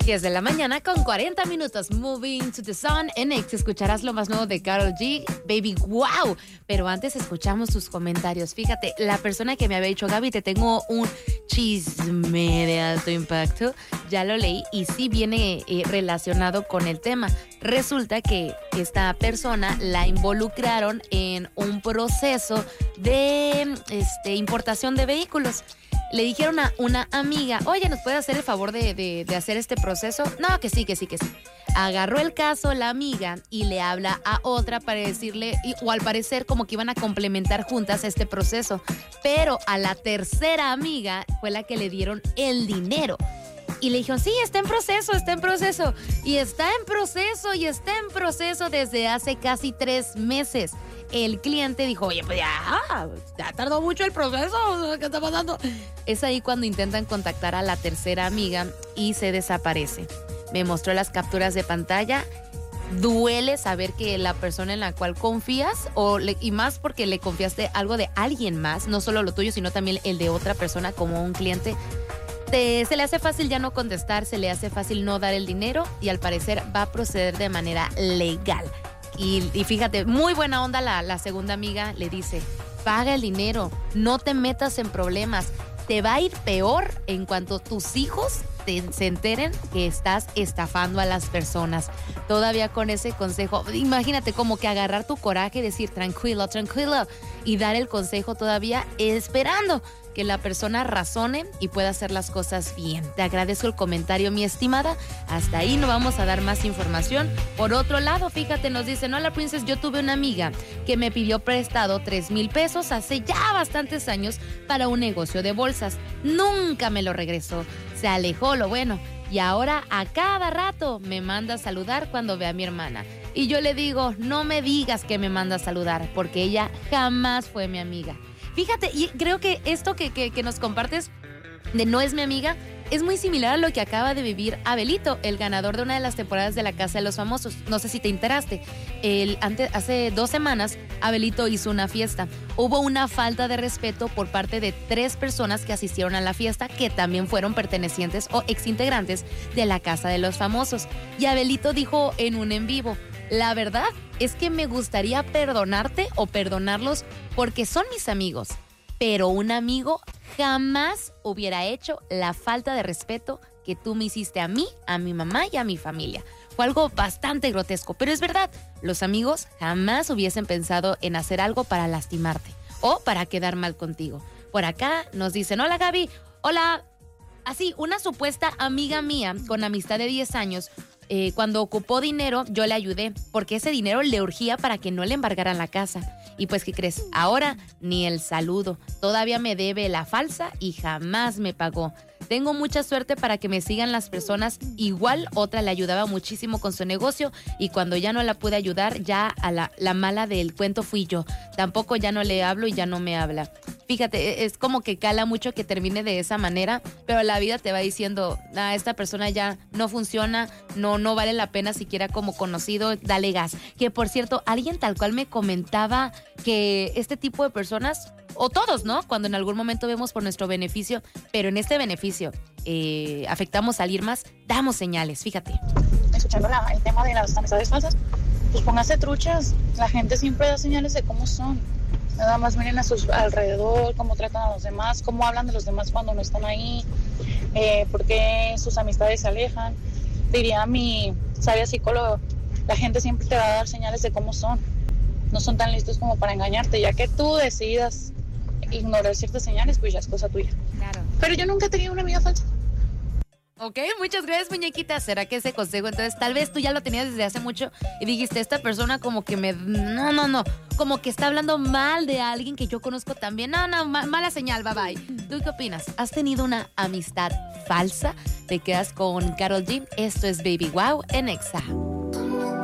10 de la mañana con 40 minutos. Moving to the Sun. En X escucharás lo más nuevo de Karol G. Baby, wow. Pero antes escuchamos sus comentarios. Fíjate, la persona que me había dicho, Gaby, te tengo un chisme de alto impacto. Ya lo leí y sí viene relacionado con el tema. Resulta que esta persona la involucraron en un proceso de importación de vehículos. Le dijeron a una amiga, oye, ¿nos puede hacer el favor de hacer este proceso? No, que sí. Agarró el caso la amiga y le habla a otra para decirle, o al parecer como que iban a complementar juntas este proceso. Pero a la tercera amiga fue la que le dieron el dinero. Y le dijeron, sí, está en proceso. Y está en proceso desde hace casi 3 meses. El cliente dijo, oye, pues ya tardó mucho el proceso, ¿qué está pasando? Es ahí cuando intentan contactar a la tercera amiga y se desaparece. Me mostró las capturas de pantalla. Duele saber que la persona en la cual confías, y más porque le confiaste algo de alguien más, no solo lo tuyo, sino también el de otra persona como un cliente, se le hace fácil ya no contestar, se le hace fácil no dar el dinero y al parecer va a proceder de manera legal. Y fíjate, muy buena onda la segunda amiga, le dice, paga el dinero, no te metas en problemas, te va a ir peor en cuanto tus hijos se enteren que estás estafando a las personas. Todavía con ese consejo, imagínate como que agarrar tu coraje y decir, tranquilo, y dar el consejo todavía esperando que la persona razone y pueda hacer las cosas bien. Te agradezco el comentario, mi estimada. Hasta ahí no vamos a dar más información. Por otro lado, fíjate, nos dicen, hola, Princess, yo tuve una amiga que me pidió prestado 3,000 pesos hace ya bastantes años para un negocio de bolsas. Nunca me lo regresó. Se alejó, lo bueno. Y ahora a cada rato me manda a saludar cuando ve a mi hermana. Y yo le digo, no me digas que me manda a saludar, porque ella jamás fue mi amiga. Fíjate, y creo que esto que nos compartes de No es mi amiga es muy similar a lo que acaba de vivir Abelito, el ganador de una de las temporadas de La Casa de los Famosos. No sé si te enteraste. Hace 2 semanas, Abelito hizo una fiesta. Hubo una falta de respeto por parte de 3 personas que asistieron a la fiesta, que también fueron pertenecientes o exintegrantes de La Casa de los Famosos. Y Abelito dijo en un en vivo, la verdad es que me gustaría perdonarte o perdonarlos porque son mis amigos, pero un amigo jamás hubiera hecho la falta de respeto que tú me hiciste a mí, a mi mamá y a mi familia. Fue algo bastante grotesco, pero es verdad, los amigos jamás hubiesen pensado en hacer algo para lastimarte o para quedar mal contigo. Por acá nos dicen, hola Gaby, hola. Así, una supuesta amiga mía con amistad de 10 años, cuando ocupó dinero, yo le ayudé, porque ese dinero le urgía para que no le embargaran la casa. Y pues, ¿qué crees? Ahora ni el saludo. Todavía me debe la falsa y jamás me pagó. Tengo mucha suerte para que me sigan las personas. Igual otra le ayudaba muchísimo con su negocio y cuando ya no la pude ayudar, ya a la mala del cuento fui yo. Tampoco ya no le hablo y ya no me habla. Fíjate, es como que cala mucho que termine de esa manera, pero la vida te va diciendo, esta persona ya no funciona, no vale la pena siquiera como conocido, dale gas. Que por cierto, alguien tal cual me comentaba que este tipo de personas, o todos, ¿no? Cuando en algún momento vemos por nuestro beneficio, pero en este beneficio afectamos a alguien más, damos señales, fíjate. Escuchando el tema de las amistades falsas, pues póngase truchas, la gente siempre da señales de cómo son. Nada más miren a sus alrededor, cómo tratan a los demás, cómo hablan de los demás cuando no están ahí, por qué sus amistades se alejan. Diría mi sabia psicóloga, la gente siempre te va a dar señales de cómo son. No son tan listos como para engañarte, ya que tú decidas ignorar ciertas señales, pues ya es cosa tuya. Claro. Pero yo nunca he tenido una amiga falsa. Ok, muchas gracias, muñequita. ¿Será que ese consejo, entonces, tal vez tú ya lo tenías desde hace mucho y dijiste, esta persona como que no, como que está hablando mal de alguien que yo conozco también? No, mala señal, bye. ¿Tú qué opinas? ¿Has tenido una amistad falsa? Te quedas con Karol G. Esto es Baby Wow en Exa.